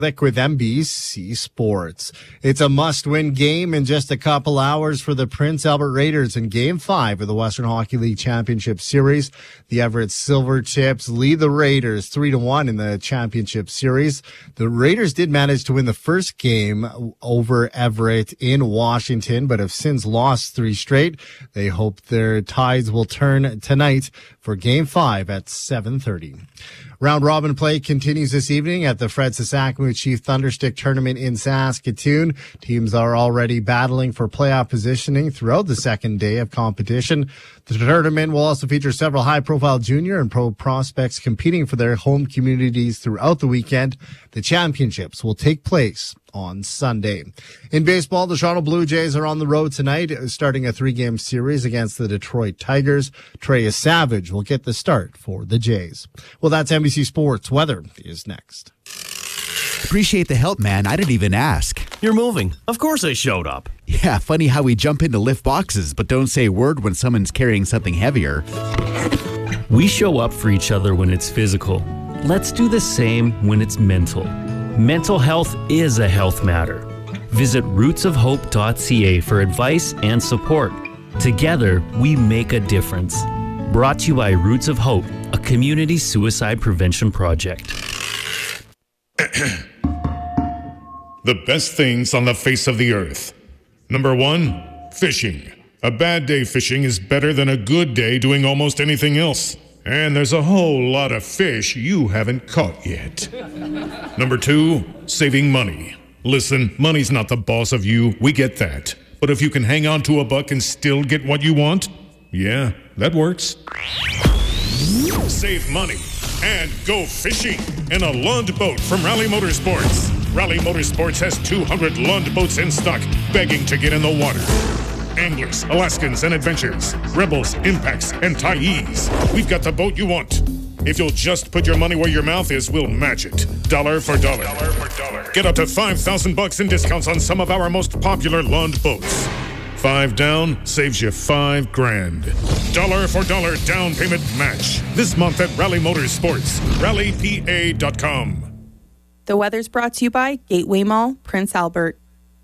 With NBC Sports. It's a must-win game in just a couple hours for the Prince Albert Raiders in Game 5 of the Western Hockey League Championship Series. The Everett Silvertips lead the Raiders 3-1 in the Championship Series. The Raiders did manage to win the first game over Everett in Washington, but have since lost 3 straight. They hope their tides will turn tonight for Game 5 at 7:30. Round robin play continues this evening at the Fred Saskatchewan Chief Thunderstick Tournament in Saskatoon. Teams are already battling for playoff positioning throughout the second day of competition. The tournament will also feature several high-profile junior and pro prospects competing for their home communities throughout the weekend. The championships will take place on Sunday. In baseball, the Toronto Blue Jays are on the road tonight, starting a 3-game series against the Detroit Tigers. Trey Savage will get the start for the Jays. Well, that's NBC Sports. Weather is next. Appreciate the help, man. I didn't even ask. You're moving. Of course I showed up. Yeah, funny how we jump in to lift boxes, but don't say a word when someone's carrying something heavier. We show up for each other when it's physical. Let's do the same when it's mental. Mental health is a health matter. Visit rootsofhope.ca for advice and support. Together, we make a difference. Brought to you by Roots of Hope, a community suicide prevention project. The best things on the face of the earth. Number 1, fishing. A bad day fishing is better than a good day doing almost anything else. And there's a whole lot of fish you haven't caught yet. Number 2, saving money. Listen, money's not the boss of you. We get that. But if you can hang on to a buck and still get what you want, yeah, that works. Save money and go fishing in a Lund boat from Rally Motorsports. Rally Motorsports has 200 Lund boats in stock, begging to get in the water. Anglers, Alaskans, and Adventures, Rebels, Impacts, and Tyes. We've got the boat you want. If you'll just put your money where your mouth is, we'll match it. Dollar for dollar. Dollar for dollar. Get up to $5,000 in discounts on some of our most popular Lund boats. 5 down saves you $5,000. Dollar for dollar down payment match. This month at Rally Motorsports. RallyPA.com. The weather's brought to you by Gateway Mall, Prince Albert.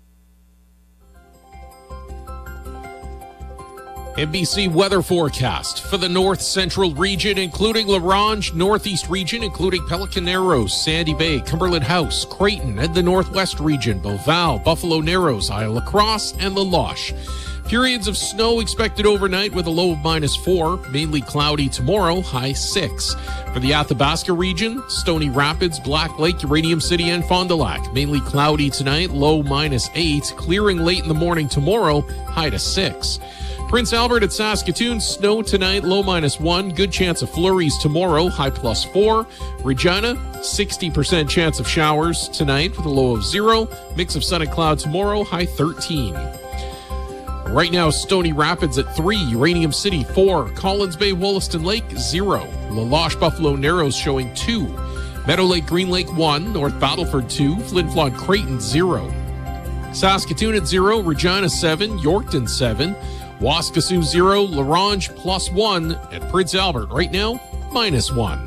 NBC weather forecast for the north central region, including La Ronge, northeast region, including Pelican Narrows, Sandy Bay, Cumberland House, Creighton, and the northwest region, Beauval, Buffalo Narrows, Isle La Crosse, and La Loche. Periods of snow expected overnight with a low of -4, mainly cloudy tomorrow, high 6. For the Athabasca region, Stony Rapids, Black Lake, Uranium City, and Fond du Lac, mainly cloudy tonight, low -8, clearing late in the morning tomorrow, high to 6. Prince Albert at Saskatoon, snow tonight, low -1. Good chance of flurries tomorrow, high +4. Regina, 60% chance of showers tonight with a low of 0. Mix of sun and cloud tomorrow, high 13. Right now, Stony Rapids at 3, Uranium City 4, Collins Bay, Wollaston Lake 0, La Loche, Buffalo Narrows showing 2, Meadow Lake, Green Lake 1, North Battleford 2, Flin Flon, Creighton 0. Saskatoon at 0, Regina 7, Yorkton 7, Waskesiu 0, La Ronge +1, at Prince Albert right now, -1.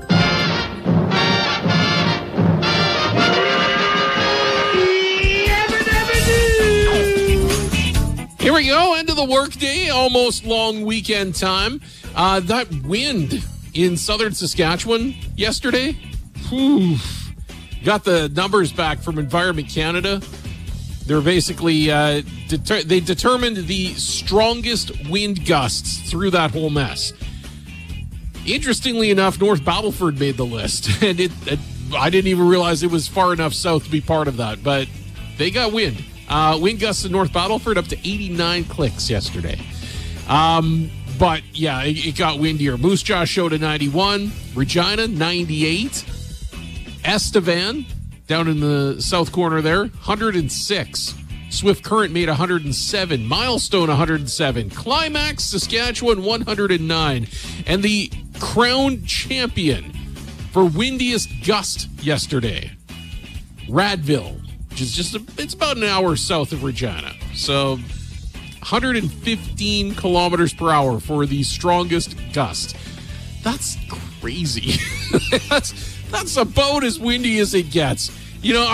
Here we go, end of the workday, almost long weekend time. That wind in southern Saskatchewan yesterday, got the numbers back from Environment Canada. They're basically, they determined the strongest wind gusts through that whole mess. Interestingly enough, North Battleford made the list, and I didn't even realize it was far enough south to be part of that, but they got wind. Wind gusts in North Battleford up to 89 clicks yesterday. But yeah, it got windier. Moose Jaw showed a 91, Regina 98, Estevan down in the south corner there 106, Swift Current made 107, Milestone 107, Climax Saskatchewan 109, and the crown champion for windiest gust yesterday, Radville, which is it's about an hour south of Regina. So 115 kilometers per hour for the strongest gust. That's crazy. That's about as windy as it gets. You know,